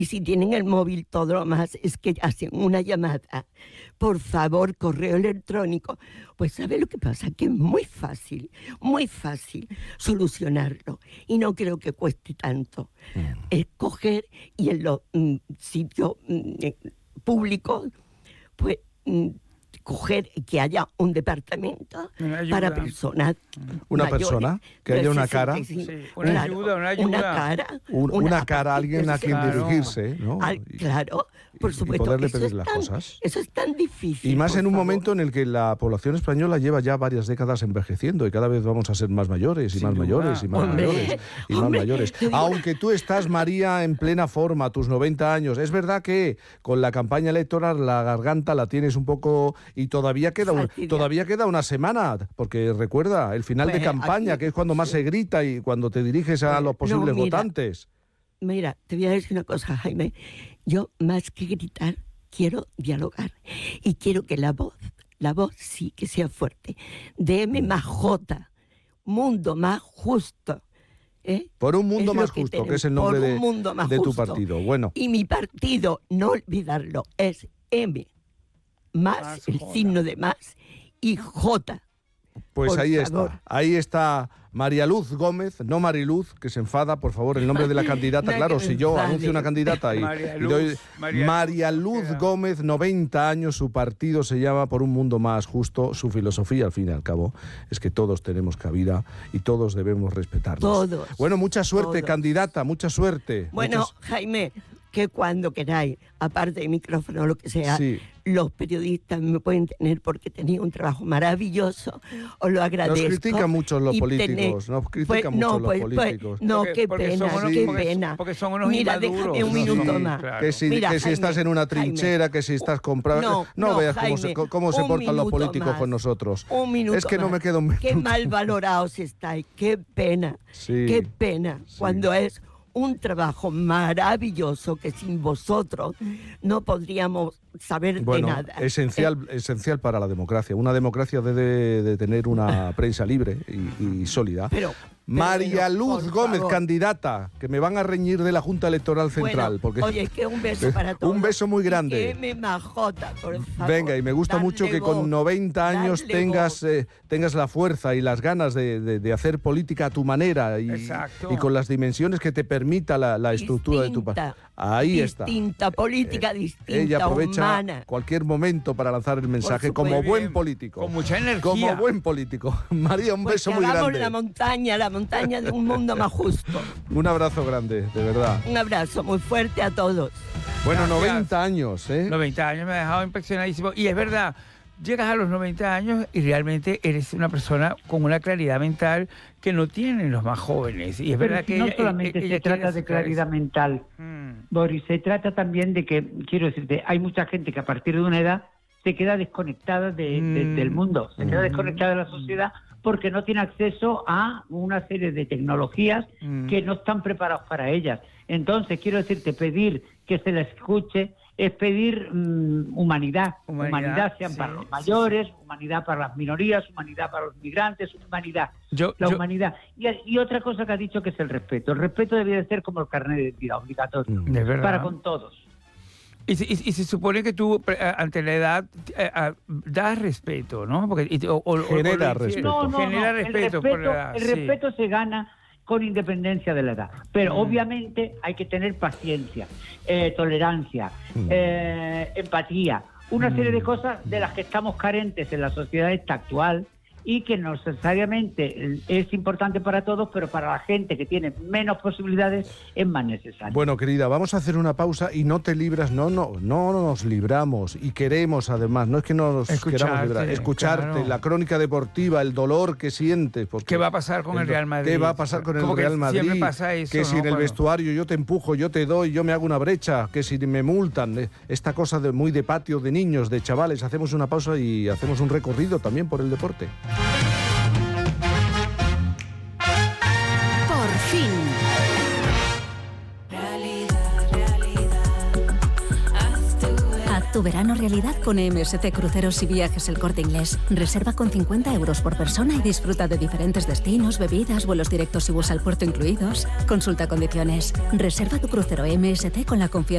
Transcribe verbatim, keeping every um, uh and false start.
Y si tienen el móvil todo lo más, es que hacen una llamada, por favor, correo electrónico. Pues ¿sabe lo que pasa? Que es muy fácil, muy fácil solucionarlo. Y no creo que cueste tanto. Mm. Es coger y en los mm, sitios mm, públicos, pues... Mm, coger que haya un departamento para personas una mayores, persona que haya una cara sí, una, claro, ayuda, una ayuda una cara un, una, una cara alguien a quien claro. dirigirse, ¿no? Al, claro, por supuesto, y poderle eso pedir es las tan, cosas eso es tan difícil y más en un favor. momento en el que la población española lleva ya varias décadas envejeciendo y cada vez vamos a ser más mayores y Sin más duda. mayores y más Hombre, mayores y hombre, más mayores aunque tú estás, María, en plena forma, tus noventa años, es verdad que con la campaña electoral la garganta la tienes un poco y todavía queda un, todavía queda una semana, porque recuerda, el final pues de campaña, aquí, que es cuando más se grita y cuando te diriges a los posibles no, mira, votantes. Mira, te voy a decir una cosa, Jaime. Yo, más que gritar, quiero dialogar. Y quiero que la voz, la voz sí que sea fuerte. D M más J, mundo más justo. ¿Eh? Por un mundo es más que justo, tenemos, que es el nombre de, de tu justo. partido. Bueno. Y mi partido, no olvidarlo, es M más, más el J. signo de más y J. Pues ahí favor. está, ahí está María Luz Gómez, no Mariluz, que se enfada, por favor, el nombre de la candidata. Claro, si yo anuncio una candidata y, María y Luz, doy María María Luz Luz, Gómez, noventa años, su partido se llama Por un Mundo Más Justo, su filosofía, al fin y al cabo, es que todos tenemos cabida y todos debemos respetarnos. Todos. Bueno, mucha suerte, todos. candidata, mucha suerte. Bueno, Muchas... Jaime, que cuando queráis, aparte de micrófono o lo que sea, sí. los periodistas me pueden tener porque tenía un trabajo maravilloso, os lo agradezco. Nos critican mucho los políticos, tener, nos critican pues, mucho no, los pues, políticos. Pues, no, porque, qué porque pena, unos, qué porque, pena. Porque son unos Mira, inmaduros. déjame un minuto sí, más. Claro. Que si, Mira, que si Jaime, estás en una trinchera, Jaime, que si estás comprando... No, no, no veas Jaime, cómo se, cómo se portan los políticos más, con nosotros. Un minuto es que más. no me quedo un minuto. Qué mal valorados estáis, qué pena, sí, qué pena, sí. cuando es un trabajo maravilloso que sin vosotros no podríamos saber bueno, de nada. Esencial, eh, esencial para la democracia. Una democracia debe de tener una prensa libre y, y sólida. Pero, María pero, Luz Gómez, favor. candidata, que me van a reñir de la Junta Electoral Central. Bueno, porque oye, que un beso para todos. Un beso muy grande. M más J, por favor. Venga, y me gusta Darle mucho que voz, con noventa años tengas, eh, tengas la fuerza y las ganas de, de, de hacer política a tu manera y, y con las dimensiones que te permita la, la estructura distinta, de tu partido. Ahí distinta, está. Distinta, política eh, distinta, Ella aprovecha humana. cualquier momento para lanzar el mensaje como bien, buen político. Con mucha energía. Como buen político. María, un pues beso que muy hagamos grande. la montaña, la montaña de un mundo más justo. Un abrazo grande, de verdad. Un abrazo muy fuerte a todos. Bueno, Gracias. noventa años, ¿eh? noventa años me ha dejado impresionadísimo. Y es verdad, llegas a los noventa años y realmente eres una persona con una claridad mental que no tienen los más jóvenes. Y es Pero verdad si que no ella, solamente ella, se ella trata de claridad eso. mental, Mm. Boris, se trata también de que, quiero decirte, hay mucha gente que a partir de una edad se queda desconectada de, de, Mm. del mundo, se queda Mm. desconectada de la sociedad porque no tiene acceso a una serie de tecnologías Mm. que no están preparados para ellas. Entonces, quiero decirte, pedir que se la escuche es pedir um, humanidad. Humanidad, Humanidad sean sí, para los sí, mayores, sí. humanidad para las minorías, humanidad para los migrantes, humanidad. Yo, La yo, humanidad. Y, y otra cosa que ha dicho que es el respeto. El respeto debía de ser como el carnet de identidad, obligatorio, de verdad. para con todos. Y, y, y se supone que tú, ante la edad, eh, eh, das respeto, ¿no? Porque, y, o, o, Genera o lo respeto. No, no, Genera no. El respeto, respeto, por la edad, el sí. respeto se gana con independencia de la edad. Pero Mm. obviamente hay que tener paciencia, eh, tolerancia, Mm. eh, empatía, una Mm. serie de cosas de las que estamos carentes en la sociedad esta actual y que no necesariamente es importante para todos, pero para la gente que tiene menos posibilidades es más necesario. Bueno, querida, vamos a hacer una pausa y no te libras, no, no, no nos libramos y queremos además, no es que no nos Escucharte, queramos librar, escucharte, claro. la crónica deportiva, el dolor que sientes. Porque ¿Qué va a pasar con el Real Madrid? ¿Qué va a pasar con el Como que Real Madrid? siempre pasa eso, que si ¿no? en el Cuando- vestuario yo te empujo, yo te doy, yo me hago una brecha, que si me multan, eh, esta cosa de muy de patio, de niños, de chavales. Hacemos una pausa y hacemos un recorrido también por el deporte. Por fin. Haz tu verano realidad con M S C Cruceros y Viajes El Corte Inglés. Reserva con cincuenta euros por persona y disfruta de diferentes destinos, bebidas, vuelos directos y bus al puerto incluidos. Consulta condiciones. Reserva tu crucero M S C con la confianza